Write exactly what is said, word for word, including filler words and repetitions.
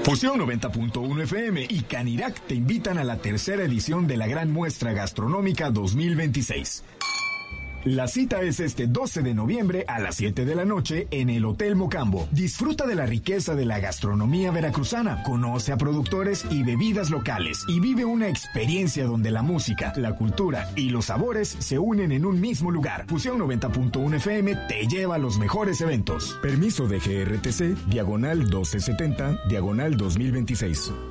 Fusión noventa punto uno F M y Canirac te invitan a la tercera edición de la Gran Muestra Gastronómica dos mil veintiséis. La cita es este doce de noviembre a las siete de la noche en el Hotel Mocambo. Disfruta de la riqueza de la gastronomía veracruzana, conoce a productores y bebidas locales y vive una experiencia donde la música, la cultura y los sabores se unen en un mismo lugar. Fusión noventa punto uno F M te lleva a los mejores eventos. Permiso de G R T C, diagonal doce setenta, diagonal dos mil veintiséis.